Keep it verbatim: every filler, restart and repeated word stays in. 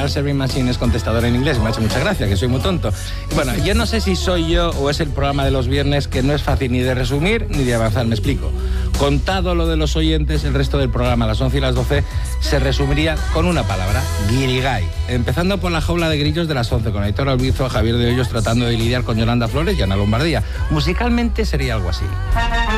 Answering Machine es contestador en inglés, me ha hecho mucha gracia, que soy muy tonto. Bueno, yo no sé si soy yo o es el programa de los viernes que no es fácil ni de resumir ni de avanzar, me explico. Contado lo de los oyentes, el resto del programa a las once y las doce se resumiría con una palabra, guirigay. Empezando por la jaula de grillos de las once, con Aitor Albizo, Javier de Hoyos tratando de lidiar con Yolanda Flores y Ana Lombardía. Musicalmente sería algo así.